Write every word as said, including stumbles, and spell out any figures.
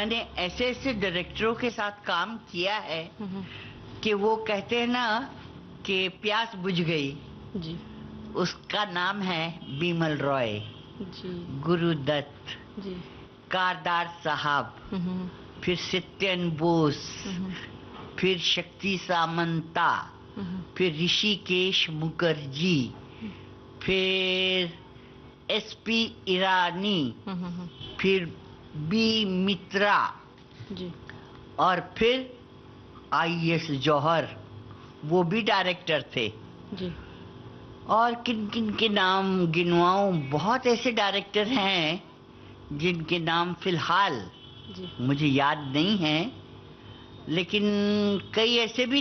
मैंने ऐसे ऐसे डायरेक्टरों के साथ काम किया है कि वो कहते हैं ना कि प्यास बुझ गई जी उसका नाम है बिमल रॉय जी गुरुदत्त जी कारदार साहब हम्म, फिर सत्यन बोस हम्म, फिर शक्ति सामंता हम्म, फिर ऋषिकेश मुखर्जी फिर एसपी ईरानी हम्म, हम्म, फिर बी मित्रा जी और फिर आईएस जौहर वो भी डायरेक्टर थे जी और किन किन के नाम गिनवाऊं बहुत ऐसे डायरेक्टर हैं जिनके नाम फिलहाल जी मुझे याद नहीं हैं लेकिन कई ऐसे भी